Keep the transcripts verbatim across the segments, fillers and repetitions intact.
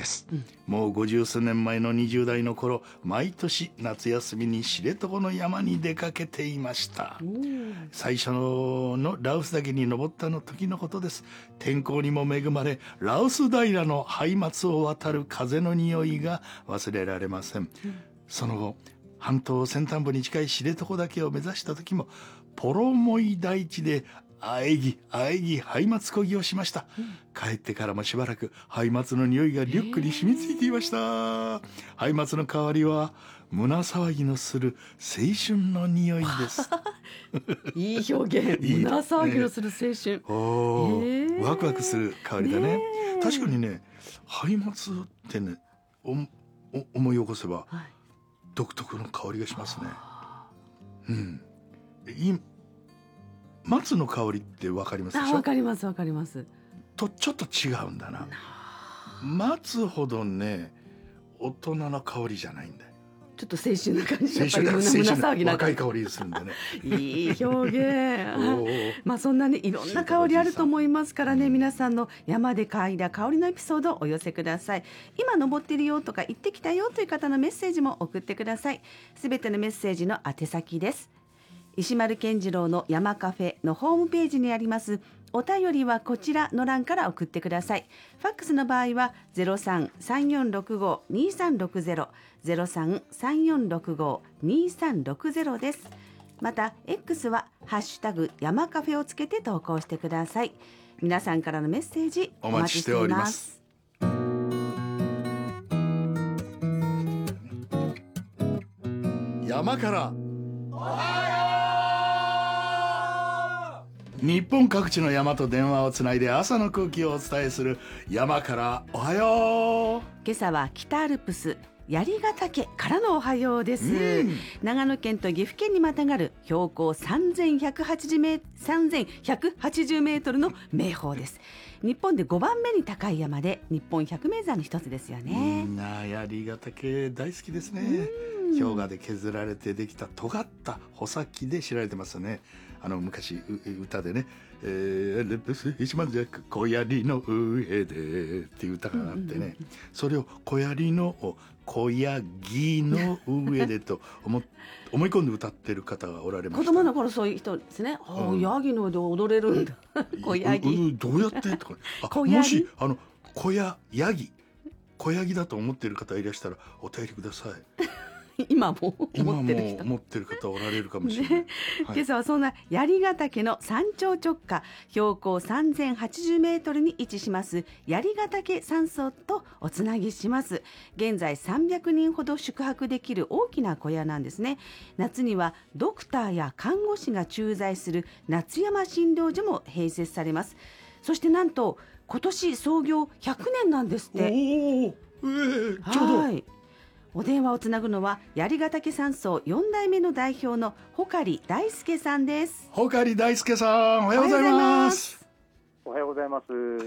です、 うん、 もう五十数年前のにじゅう代の頃、毎年夏休みに知床の山に出かけていました。最初の羅臼岳に登ったの時のことです。天候にも恵まれ、羅臼平のハイマツを渡る風の匂いが忘れられません、うん、その後半島先端部に近い知床岳を目指した時もポロモイ大地であえぎあえぎハイマツ漕ぎをしました、うん、帰ってからもしばらくハイマツの匂いがリュックに染みついていました。ハイマツの香りは胸騒ぎのする青春の匂いですいい表現胸騒ぎのする青春、 おー、ワクワクする香りだね。確かにね、ハイマツってね、おお思い起こせば、はい、独特の香りがしますね。うん。い松の香りってわかりますでしょ？ わかりますわかります。 とちょっと違うんだな。松ほどね、大人の香りじゃないんだよ。 ちょっと青春な感じ、 青春な胸騒ぎな若い香りするんでねいい表現まあそんなね、いろんな香りあると思いますからね、皆さんの山で嗅いだ香りのエピソードをお寄せください。今登ってるよとか行ってきたよという方のメッセージも送ってください。すべてのメッセージの宛先です。石丸健次郎の山カフェのホームページにありますお便りはこちらの欄から送ってください。ファックスの場合は ゼロさん さんよんろくご にさんろくゼロ ゼロさん さんよんろくご にさんろくゼロ です。また X はハッシュタグ山カフェをつけて投稿してください。皆さんからのメッセージお待ちしております。 山から日本各地の山と電話をつないで朝の空気をお伝えする山からおはよう。 今朝は北アルプス槍ヶ岳からのおはようです、うん、長野県と岐阜県にまたがる標高さんぜんひゃくはちじゅうメートルの名峰です。日本でごばんめに高い山で日本百名山の一つですよね。 みんな槍ヶ岳大好きですね。氷河で削られてできた尖った穂先で知られてますね。あの昔歌でね、えー、レプス一万弱小槍の上でっていう歌があってね、それを小槍の小槍の上でと思思い込んで歌ってる方がおられました。 子供の頃そういう人ですね。あ、うん、ヤギの上で踊れるんだ小槍どうやってとか、あもしあの小やヤギ小ヤギだと思っている方いらしたらお便りください今も思ってる人今も持ってる方おられるかもしれない、ねはい、今朝はそんな槍ヶ岳の山頂直下標高さんぜんはちじゅうメートルに位置します槍ヶ岳山荘とおつなぎします。現在さんびゃくにんほど宿泊できる大きな小屋なんですね。夏にはドクターや看護師が駐在する夏山診療所も併設されます。そしてなんと今年創業ひゃくねんなんですって。 おー、えー、ちょうど。はい、 お電話をつなぐのは槍ヶ岳山荘よん代目の代表の穂刈大輔さんです。 穂刈大輔さん、おはようございます。 おはようございます。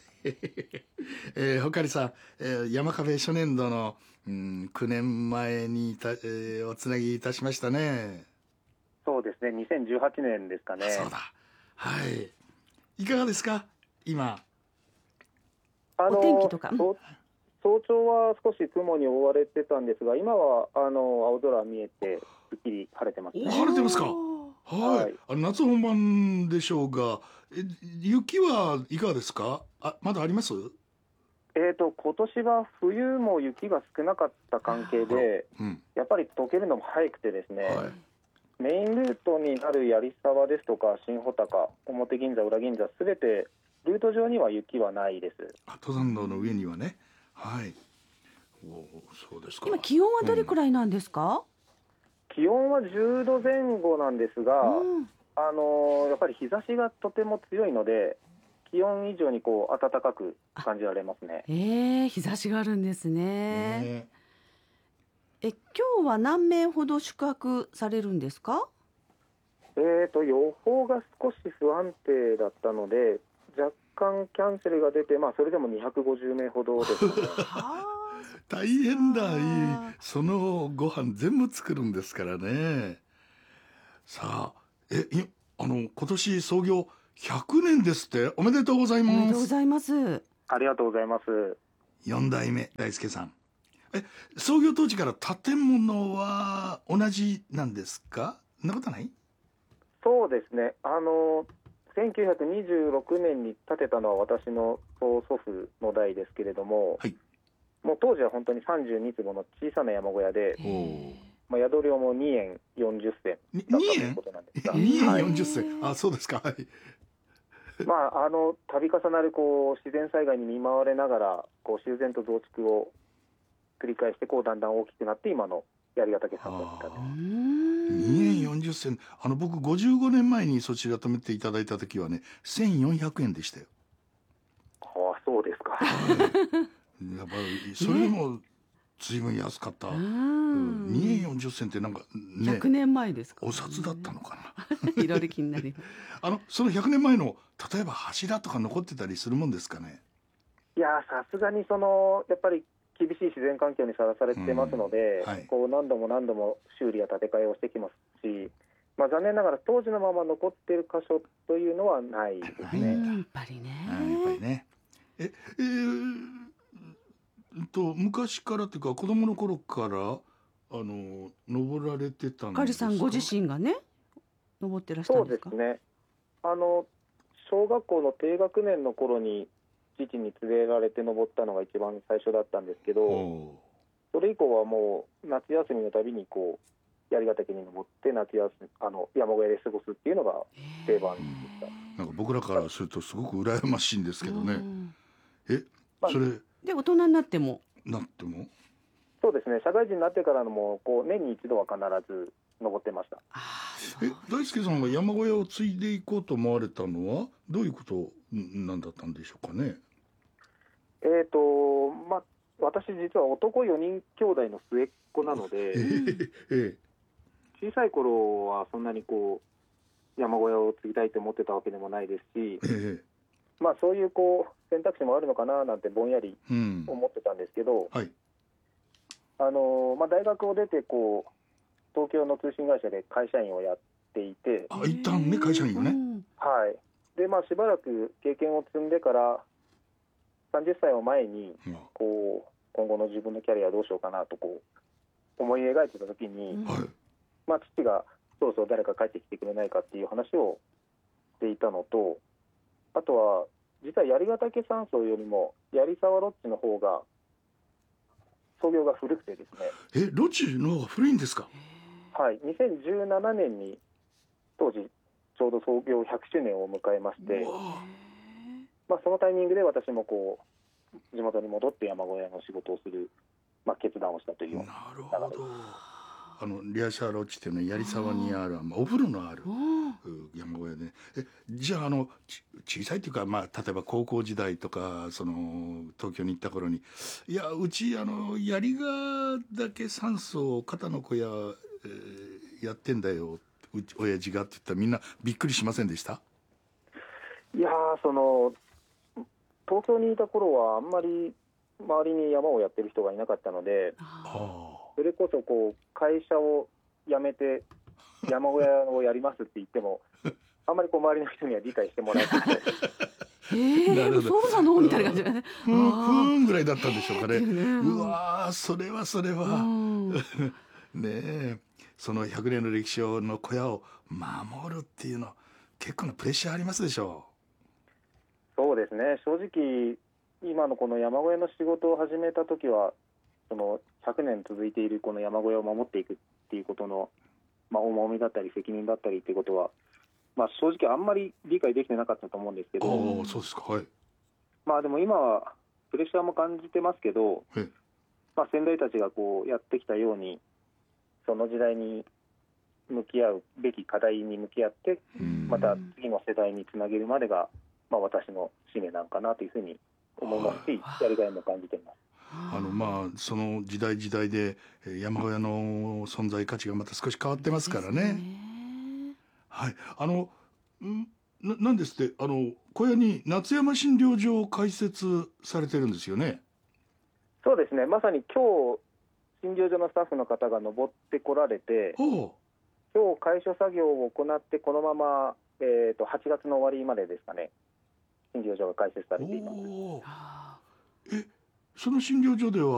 えー、穂刈さん、えー、山カフェ初年度の、うん、きゅうねんまえにた、えー、おつなぎいたしましたね。 そうですね、にせんじゅうはちねんですかね。 そうだ、はい。いかがですか今。 あのお天気とか、 早朝は少し雲に覆われてたんですが、今はあの青空見えてすっきり晴れてますね。 晴れてますか。はい、はい、夏本番でしょうが、え雪はいかがですか。あ、まだあります。 えーと今年は冬も雪が少なかった関係で、うん、やっぱり溶けるのも早くてですね、はい、メインルートになる槍沢ですとか新穂高、表銀座、裏銀座すべてルート上には雪はないです。 登山道の上にはね。はい。お、そうですか。 今気温はどれくらいなんですか。 うん、気温はじゅうどぜん後なんですが、うん、あのやっぱり日差しがとても強いので気温以上にこう暖かく感じられますね。 えー、日差しがあるんですね。ねえ、今日は何名ほど宿泊されるんですか。 えーと予報が少し不安定だったので若干キャンセルが出て、まあ、それでもにひゃくごじゅうめいほどですね。 大変だ。いい、そのご飯全部作るんですからね。さあ、えいあの今年創業ひゃくねんですって。おめでとうございます。 おめでとうございます。 ありがとうございます。 よん代目大輔さん。え、創業当時から建物は同じなんですか？そんなことない？ そうですね、あのせんきゅうひゃくにじゅうろくねんに建てたのは私の曽祖父の代ですけれども、 はい、 もう当時は本当にさんじゅうに坪の小さな山小屋で、まあ、宿料もにえんよんじゅっせんだったということなんですが、 にえんよんじゅっせん、はい、あ、そうですか。はい。 まあ、あの度重なるこう自然災害に見舞われながらこう修繕と増築を繰り返してこうだんだん大きくなって今の槍ヶ岳山荘に至る。 にえんよんじゅっせん、あの僕ごじゅうごねんまえにそちら泊めていただいた時はねせんよんひゃくえんでしたよ。 ああ、そうですか。 やっぱりそれでも随分安かった、ね、にえんよんじゅっせんってなんかねひゃくねんまえですか、ね、 お札だったのかな。いろいろ気になります。 あのそのひゃくねんまえの例えば柱とか残ってたりするもんですかね？ いや、さすがにそのやっぱり厳しい自然環境にさらされてますので、うん、はい、こう何度も何度も修理や建て替えをしてきますし、まあ、残念ながら当時のまま残っている箇所というのはないですね。 やっぱりね。 やっぱりね。え、えー、と昔からというか子供の頃からあの登られてたんですか？ カリさんご自身がね登ってらしたんですか？ そうですね。あの小学校の低学年の頃に父に連れられて登ったのが一番最初だったんですけど、それ以降はもう夏休みのたびにこう槍ヶ岳に登って夏休みあの山小屋で過ごすっていうのが定番でした。 なんか僕らからするとすごく羨ましいんですけどね。え、 まあ、 それで大人になってもなってもそうですね、社会人になってからのもこう年に一度は必ず登ってました。 え、大輔さんが山小屋を継いでいこうと思われたのはどういうことなんだったんでしょうかね？ えーとまあ、私実は男よにん兄弟の末っ子なので、ええ、小さい頃はそんなにこう山小屋を継ぎたいと思ってたわけでもないですし、ええ、まあ、そういうこう選択肢もあるのかななんてぼんやり思ってたんですけど、うん、はい、あのまあ、大学を出てこう東京の通信会社で会社員をやっていて、 あ、一旦ね会社員をね、 はい、で、まあ、しばらく経験を積んでからさんじゅっさいを前にこう今後の自分のキャリアどうしようかなとこう思い描いてた時に、うん、まあ、父がそろそろ誰か帰ってきてくれないかっていう話をしていたのと、あとは実は槍ヶ岳山荘よりも槍沢ロッジの方が創業が古くてですね。 え、ロッジの方が古いんですか？ はい、にせんじゅうななねんに当時ちょうど創業ひゃくしゅうねんを迎えまして、まあ、そのタイミングで私もこう地元に戻って山小屋の仕事をする、まあ、決断をしたというような流れです。なるほど。 あのリアシャーロッジっていうのは槍沢にあるお風呂のある山小屋で、えじゃあ、あの小さいというか、まあ、例えば高校時代とかその東京に行った頃にいやうちあの槍ヶ岳山荘片の小屋、えー、やってんだようち親父がって言ったらみんなびっくりしませんでした？ いやその東京にいた頃はあんまり周りに山をやってる人がいなかったので、それこそこう会社を辞めて山小屋をやりますって言ってもあんまりこう周りの人には理解してもらえなくてえー、そうなのみたいな感じでね、 ふんふんぐらいだったんでしょうかね。うわー、それはそれはねえ、そのひゃくねんの歴史の小屋を守るっていうの結構なプレッシャーありますでしょう。そうですね、正直今のこの山小屋の仕事を始めた時はそのひゃくねん続いているこの山小屋を守っていくっていうことの、まあ、重みだったり責任だったりっていうことは、まあ、正直あんまり理解できてなかったと思うんですけど、 ああ、そうですか、はい、 まあでも今はプレッシャーも感じてますけど、まあ、先代たちがこうやってきたようにその時代に向き合うべき課題に向き合ってまた次の世代につなげるまでが、まあ、私の使命なのかなというふうに思いますし、やりがいも感じています。 あのまあその時代時代で山小屋の存在価値がまた少し変わってますからね。ね、はい、あのななんですって、あの小屋に夏山診療所を開設されてるんですよね。 そうですね、まさに今日診療所のスタッフの方が登ってこられて、今日開所作業を行ってこのまま、えー、とはちがつの終わりまでですかね、診療所が開設されています。 えその診療所では